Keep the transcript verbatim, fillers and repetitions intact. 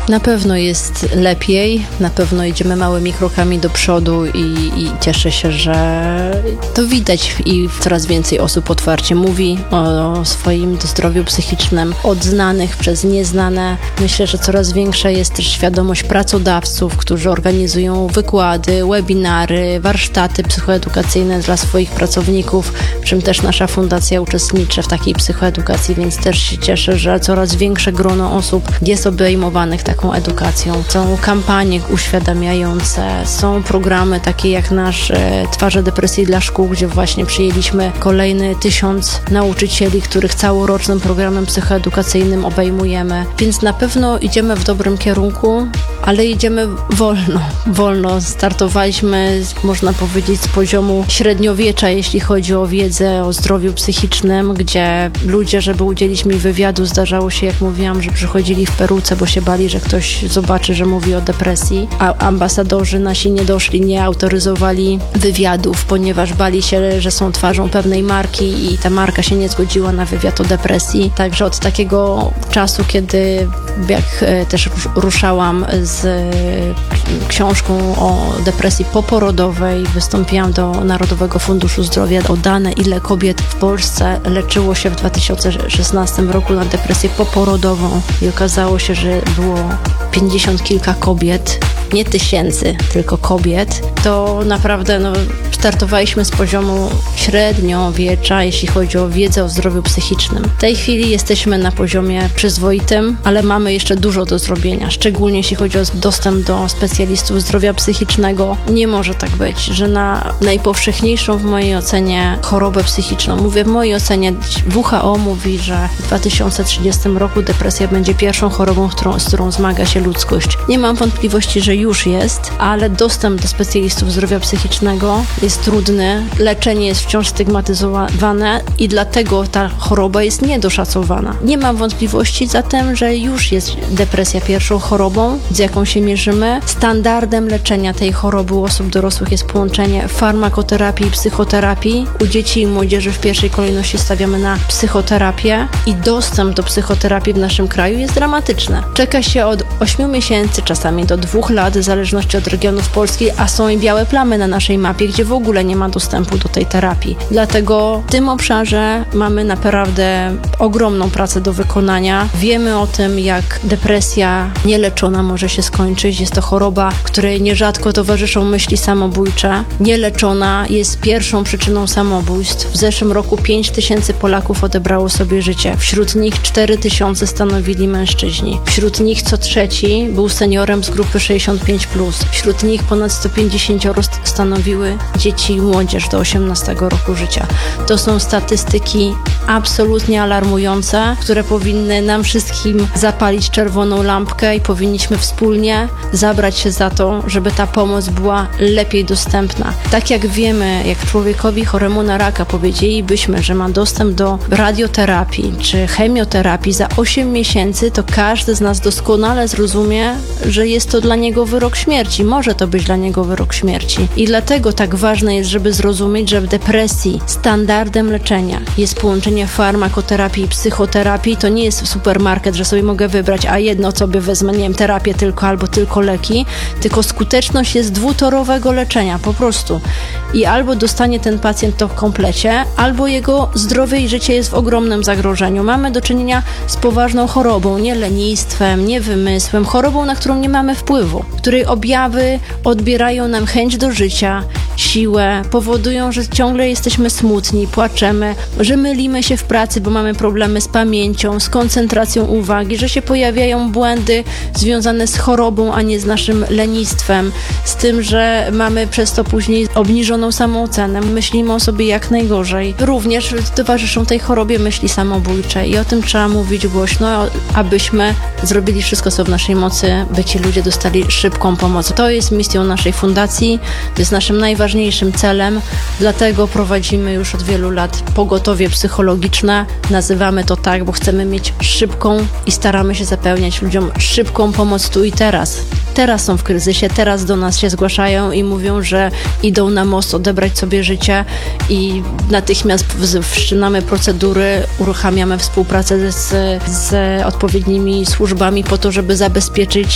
Na pewno jest lepiej, na pewno idziemy małymi krokami do przodu i, i cieszę się, że to widać i coraz więcej osób otwarcie mówi o swoim zdrowiu psychicznym, od znanych przez nieznane. Myślę, że coraz większa jest też świadomość pracodawców, którzy organizują wykłady, webinary, warsztaty psychoedukacyjne dla swoich pracowników, w czym też nasza fundacja uczestniczy w takiej psychoedukacji, więc też się cieszę, że coraz większe grono osób jest obejmowanych taką edukacją. Są kampanie uświadamiające, są programy takie jak nasz e, Twarze depresji dla szkół, gdzie właśnie przyjęliśmy kolejny tysiąc nauczycieli, których całorocznym programem psychoedukacyjnym obejmujemy. Więc na pewno idziemy w dobrym kierunku, ale idziemy wolno. Wolno startowaliśmy, można powiedzieć, z poziomu średniowiecza, jeśli chodzi o wiedzę o zdrowiu psychicznym, gdzie ludzie, żeby udzielić mi wywiadu, zdarzało się, jak mówiłam, że przychodzili w peruce, bo się bali, że ktoś zobaczy, że mówi o depresji, a ambasadorzy nasi nie doszli, nie autoryzowali wywiadów, ponieważ bali się, że są twarzą pewnej marki i ta marka się nie zgodziła na wywiad o depresji. Także od takiego czasu, kiedy jak też ruszałam z książką o depresji poporodowej, wystąpiłam do Narodowego Funduszu Zdrowia o dane, ile kobiet w Polsce leczyło się w dwa tysiące szesnastym roku na depresję poporodową i okazało się, że było pięćdziesiąt kilka kobiet, nie tysięcy, tylko kobiet, to naprawdę no, startowaliśmy z poziomu średniowiecza, jeśli chodzi o wiedzę o zdrowiu psychicznym. W tej chwili jesteśmy na poziomie przyzwoitym, ale mamy jeszcze dużo do zrobienia, szczególnie jeśli chodzi o dostęp do specjalistów zdrowia psychicznego. Nie może tak być, że na najpowszechniejszą w mojej ocenie chorobę psychiczną, mówię w mojej ocenie, W H O mówi, że w dwa tysiące trzydziestym roku depresja będzie pierwszą chorobą, którą, z którą zmaga się ludzkość. Nie mam wątpliwości, że już jest, ale dostęp do specjalistów zdrowia psychicznego jest trudny, leczenie jest wciąż stygmatyzowane i dlatego ta choroba jest niedoszacowana. Nie mam wątpliwości zatem, że już jest depresja pierwszą chorobą, z jaką się mierzymy. Standardem leczenia tej choroby u osób dorosłych jest połączenie farmakoterapii i psychoterapii. U dzieci i młodzieży w pierwszej kolejności stawiamy na psychoterapię i dostęp do psychoterapii w naszym kraju jest dramatyczny. Czeka się od ośmiu miesięcy, czasami do dwóch lat, w zależności od regionów Polski, a są i białe plamy na naszej mapie, gdzie w ogóle nie ma dostępu do tej terapii. Dlatego w tym obszarze mamy naprawdę ogromną pracę do wykonania. Wiemy o tym, jak depresja nieleczona może się skończyć. Jest to choroba, której nierzadko towarzyszą myśli samobójcze. Nieleczona jest pierwszą przyczyną samobójstw. W zeszłym roku pięć tysięcy Polaków odebrało sobie życie. Wśród nich cztery tysiące stanowili mężczyźni. Wśród nich co trzeci był seniorem z grupy sześćdziesiąt pięć plus. Wśród nich ponad sto pięćdziesiąt stanowiły dzieci i młodzież do osiemnastego roku życia. To są statystyki absolutnie alarmujące, które powinny nam wszystkim zapalić czerwoną lampkę i powinniśmy wspólnie zabrać się za to, żeby ta pomoc była lepiej dostępna. Tak jak wiemy, jak człowiekowi choremu na raka powiedzielibyśmy, że ma dostęp do radioterapii czy chemioterapii za osiem miesięcy, to każdy z nas doskonale zrozumie, że jest to dla niego wyrok śmierci. Może to być dla niego wyrok śmierci. I dlatego tak ważne jest, żeby zrozumieć, że w depresji standardem leczenia jest połączenie farmakoterapii i psychoterapii. To nie jest supermarket, że sobie mogę wybrać, a jedno sobie wezmę, nie wiem, terapię tylko albo tylko leki, tylko skuteczność jest dwutorowego leczenia, po prostu. I albo dostanie ten pacjent to w komplecie, albo jego zdrowie i życie jest w ogromnym zagrożeniu. Mamy do czynienia z poważną chorobą, nie lenistwem, nie wymysłem, chorobą, na którą nie mamy wpływu, której objawy odbierają nam chęć do życia, siłę, powodują, że ciągle jesteśmy smutni, płaczemy, że mylimy się w pracy, bo mamy problemy z pamięcią, z koncentracją uwagi, że się pojawiają błędy związane z chorobą, a nie z naszym lenistwem, z tym, że mamy przez to później obniżoną samoocenę, myślimy o sobie jak najgorzej. Również towarzyszą tej chorobie myśli samobójcze i o tym trzeba mówić głośno, abyśmy zrobili wszystko, co w naszej mocy, by ci ludzie dostali szybką pomoc. To jest misją naszej fundacji, to jest naszym najważniejszym celem, dlatego prowadzimy już od wielu lat pogotowie psychologiczne. Nazywamy to tak, bo chcemy mieć szybką i staramy się zapewniać ludziom szybką pomoc tu i teraz. Teraz są w kryzysie, teraz do nas się zgłaszają i mówią, że idą na most odebrać sobie życie i natychmiast wszczynamy procedury, uruchamiamy współpracę z, z odpowiednimi służbami po to, żeby zabezpieczyć